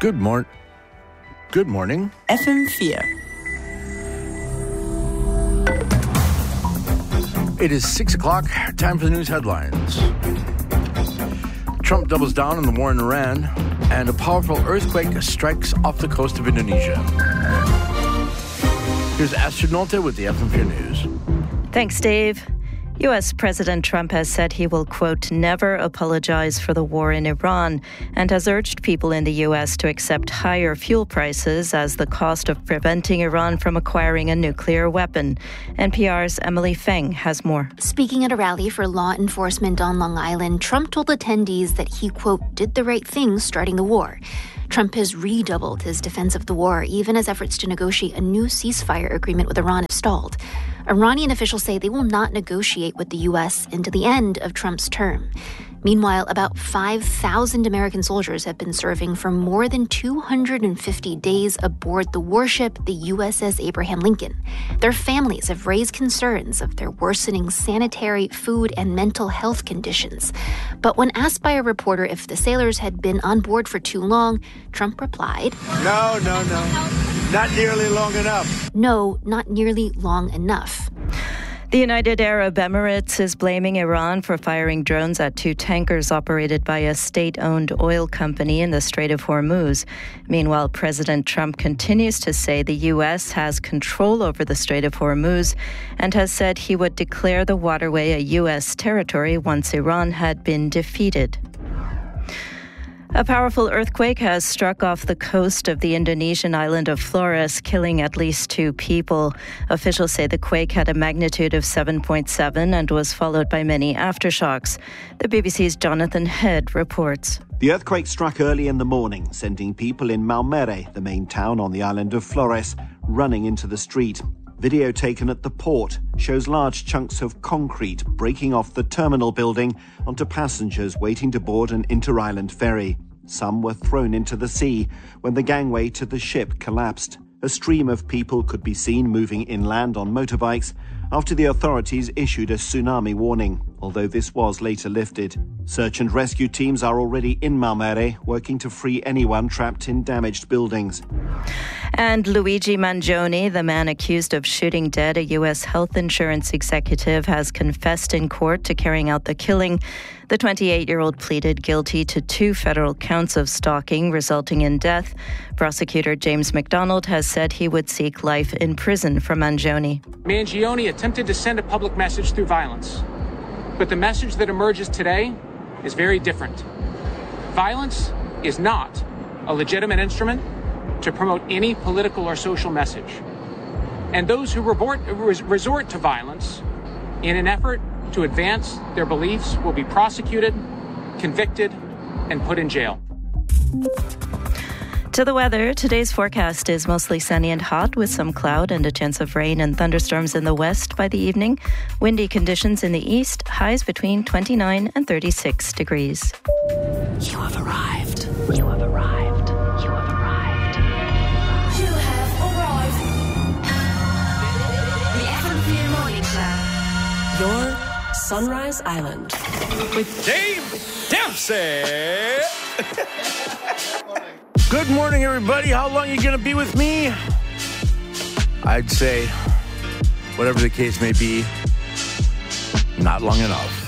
Good morning. FM4. It is 6 o'clock. Time for the news headlines. Trump doubles down on the war in Iran, and a powerful earthquake strikes off the coast of Indonesia. Here's Astrid Nolte with the FM4 News. Thanks, Dave. U.S. President Trump has said he will, quote, never apologize for the war in Iran, and has urged people in the U.S. to accept higher fuel prices as the cost of preventing Iran from acquiring a nuclear weapon. NPR's Emily Feng has more. Speaking at a rally for law enforcement on Long Island, Trump told attendees that he, quote, did the right thing starting the war. Trump has redoubled his defense of the war, even as efforts to negotiate a new ceasefire agreement with Iran have stalled. Iranian officials say they will not negotiate with the U.S. into the end of Trump's term. Meanwhile, about 5,000 American soldiers have been serving for more than 250 days aboard the warship, the USS Abraham Lincoln. Their families have raised concerns of their worsening sanitary, food, and mental health conditions. But when asked by a reporter if the sailors had been on board for too long, Trump replied, No. Not nearly long enough. No, not nearly long enough. The United Arab Emirates is blaming Iran for firing drones at two tankers operated by a state-owned oil company in the Strait of Hormuz. Meanwhile, President Trump continues to say the U.S. has control over the Strait of Hormuz and has said he would declare the waterway a U.S. territory once Iran had been defeated. A powerful earthquake has struck off the coast of the Indonesian island of Flores, killing at least 2 people. Officials say the quake had a magnitude of 7.7 and was followed by many aftershocks. The BBC's Jonathan Head reports. The earthquake struck early in the morning, sending people in Maumere, the main town on the island of Flores, running into the street. Video taken at the port shows large chunks of concrete breaking off the terminal building onto passengers waiting to board an inter-island ferry. Some were thrown into the sea when the gangway to the ship collapsed. A stream of people could be seen moving inland on motorbikes after the authorities issued a tsunami warning, although this was later lifted. Search and rescue teams are already in Maumere, working to free anyone trapped in damaged buildings. And Luigi Mangione, the man accused of shooting dead a U.S. health insurance executive, has confessed in court to carrying out the killing. The 28-year-old pleaded guilty to 2 federal counts of stalking, resulting in death. Prosecutor James McDonald has said he would seek life in prison for Mangione. Mangione attempted to send a public message through violence, but the message that emerges today is very different. Violence is not a legitimate instrument to promote any political or social message. And those who resort to violence in an effort to advance their beliefs will be prosecuted, convicted, and put in jail. To the weather, today's forecast is mostly sunny and hot with some cloud and a chance of rain and thunderstorms in the west by the evening. Windy conditions in the east, highs between 29 and 36 degrees. You have arrived. You have arrived. You have arrived. You have arrived. The FM4 Morning Show. Your Sunrise Island. With Dave Dempsey. Good morning, everybody. How long are you going to be with me? I'd say, whatever the case may be, not long enough.